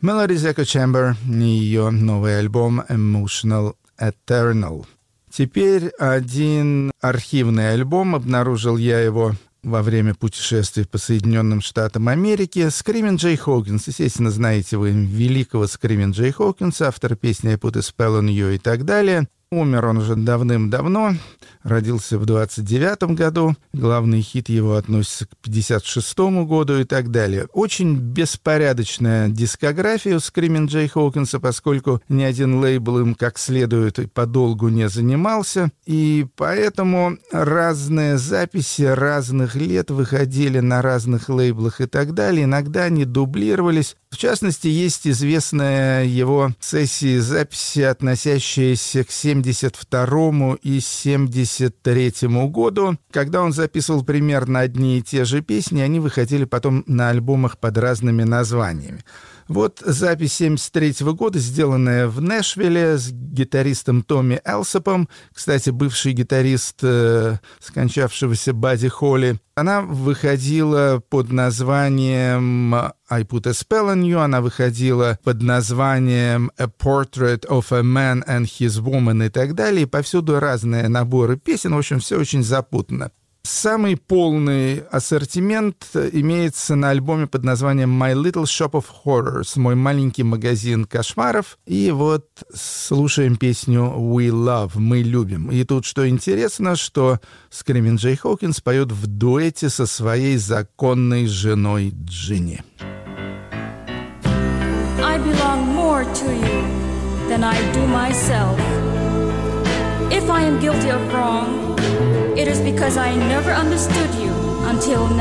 Melody's Echo Chamber и ее новый альбом Emotional Eternal. Теперь один архивный альбом, обнаружил я его во время путешествий по Соединенным Штатам Америки. Screamin' Jay Hawkins. Естественно, знаете вы великого Screamin' Jay Hawkins, автора песни I Put a Spell on You и так далее. Умер он уже давным-давно, родился в 29-м году. Главный хит его относится к 56-му году и так далее. Очень беспорядочная дискография у Screamin' Jay Hawkins, поскольку ни один лейбл им как следует и подолгу не занимался. И поэтому разные записи разных лет выходили на разных лейблах и так далее. Иногда они дублировались. В частности, есть известная его сессии записи, относящиеся к 72-му и 73-му году, когда он записывал примерно одни и те же песни, они выходили потом на альбомах под разными названиями. Вот запись 73-го года, сделанная в Нэшвилле с гитаристом Томми Элсопом, кстати, бывший гитарист скончавшегося Бадди Холли. Она выходила под названием I Put a Spell on You, она выходила под названием A Portrait of a Man and His Woman и так далее. И повсюду разные наборы песен, в общем, все очень запутанно. Самый полный ассортимент имеется на альбоме под названием My Little Shop of Horrors, мой маленький магазин кошмаров. И вот слушаем песню We Love, мы любим. И тут что интересно, что Screamin' Jay Hawkins поет в дуэте со своей законной женой Джинни. I belong more to you than I do myself. If I am guilty of wrong, it is because I never understood you until now.